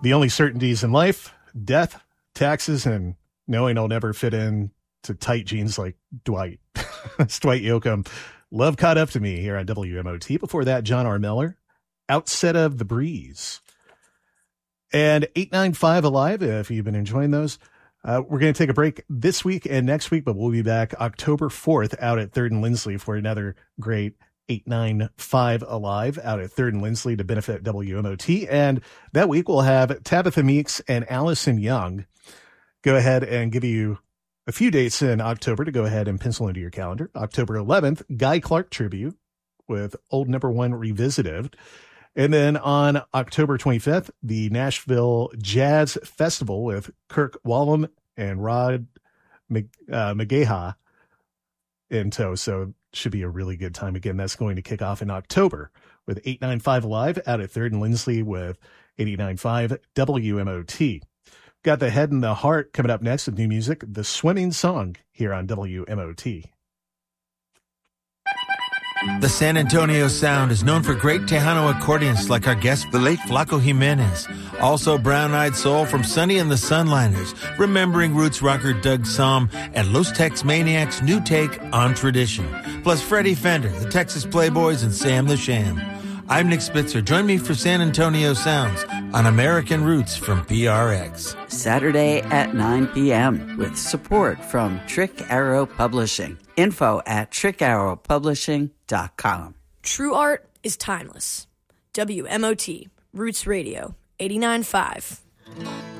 The only certainties in life, death, taxes, and knowing I'll never fit in to tight jeans like Dwight. It's Dwight Yoakam. Love Caught Up to Me here on WMOT. Before that, John R. Miller, Outset of the Breeze. And 895 Alive, if you've been enjoying those. We're going to take a break this week and next week, but we'll be back October 4th out at 3rd and Lindsley for another great 895 Alive out at 3rd and Lindsley to benefit WMOT. And that week we'll have Tabitha Meeks and Allison Young go ahead and give you a few dates in October to go ahead and pencil into your calendar. October 11th, Guy Clark tribute with Old Number One Revisited. And then on October 25th, the Nashville Jazz Festival with Kirk Whalum and Rod McGaha in tow. So should be a really good time. Again, that's going to kick off in October with 895 Live out at 3rd and Lindsley with 895 WMOT. Got the Head and the Heart coming up next with new music, The Swimming Song here on WMOT. The San Antonio Sound is known for great Tejano accordionists like our guest, the late Flaco Jimenez. Also Brown-Eyed Soul from Sonny and the Sunliners, remembering roots rocker Doug Somm, and Los Tex Maniacs' new take on tradition. Plus Freddie Fender, the Texas Playboys, and Sam the Sham. I'm Nick Spitzer. Join me for San Antonio Sounds on American Roots from PRX. Saturday at 9 p.m. with support from Trick Arrow Publishing. Info at trickarrowpublishing.com. True art is timeless. WMOT, Roots Radio, 89.5.